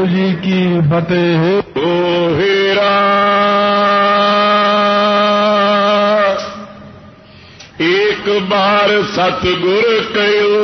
वाहिगुरु जी की फतेह। ओ हेरा एक बार सतगुर कयो